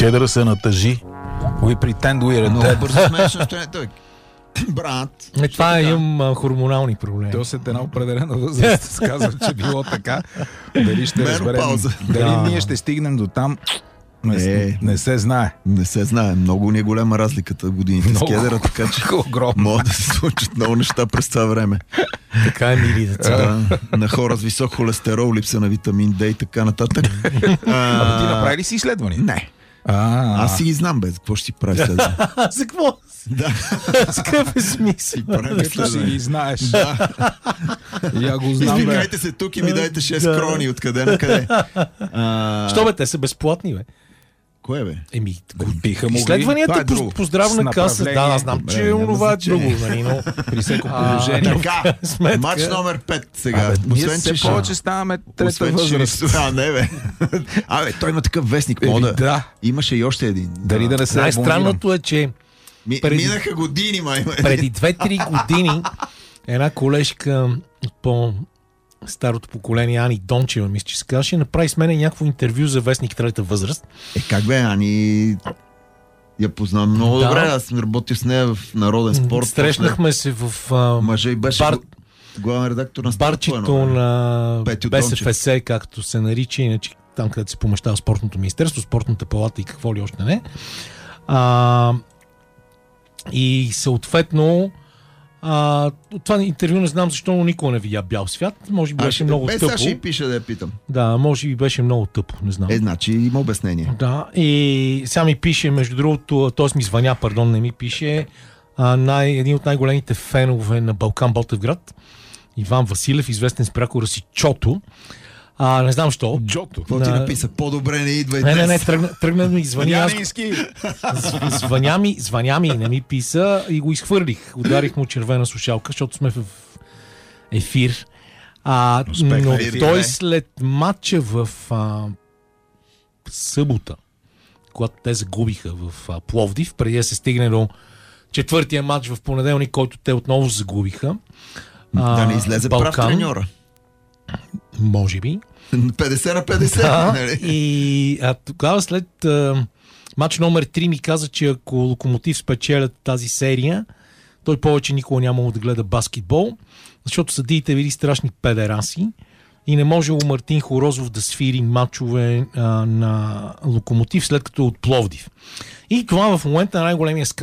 Скедъра се натъжи. We pretend we are Много dead. бързо сменяш настроението. Той, брат. Това имам хормонални проблеми. То след една определена възраст се казва, че било така. Дали ще разберем, Менопауза. дали ние ще стигнем до там, не се знае. Не се знае. Много ни е голяма разликата в годините с кедъра, така че огромно. могат да се случат много неща през това време. Така е, мили деца. Да, на хора с висок холестерол, липса на витамин D и така нататък. Абе ти направи ли си изследвания? Не. Аз си ги знам, бе. Какво ще си прави след това? За какво? Да. С какъв е смисъл? Като си ги знаеш. Да. Я го знам, бе. Извикайте се тук и ми дайте 6 крони. Откъде на къде? Що бе, те са безплатни, бе? Кое, бе? Биха могли. Изследванията Това е друго. по здравна С каса. Да, аз знам, че няма онова е значение. друго, нали, но... При всеко положение. Така, сметка. матч номер 5 сега. Ние все повече ставаме трета възраст. Не, бе. Той има такъв вестник. Да. Имаше и още един. Дали да не се най-странното е, че минаха години, май. Преди 2-3 години една колежка по старото поколение, Ани Дончева, мисля, че се казваше, направи с мен някакво интервю за вестник Трета възраст. Как бе, Ани... Я познавам много добре, аз съм работил с нея в Народен спорт. Срещнахме се в мъже и беше главен редактор на барчето на БСФС, както се нарича, иначе там, където се помещава спортното министерство, спортната палата и какво ли още не. И съответно това интервю не знам защо, но никога не видя бял свят. Може би беше много тъпо. Ще пише да я питам. Да, може би беше много тъпо, не знам. Значи има обяснение. Да, и сега ми пише, между другото, т.е. ми звъня, не ми пише, един от най-големите фенове на Балкан Ботевград, Иван Василев, известен с прякора си Чото. Не знам що. Джото. Какво ти написа? По-добре не идва и днес. тръгна ми, звъня. Звъня ми, не ми писа и го изхвърлих. Ударих му червена слушалка, защото сме в ефир. Но той след матча в събота, когато те загубиха в Пловдив, преди да се стигне до четвъртия матч в понеделник, който те отново загубиха. Да не излезе Балкан, прав треньора. Може би. 50 на 50. Да, нали? и тогава след матч номер 3 ми каза, че ако Локомотив спечелят тази серия, той повече никога нямало да гледа баскетбол, защото съдиите били страшни педераси и не можело Мартин Хорозов да свири матчове на Локомотив, след като е от Пловдив. И това в момента е най-големия скандал.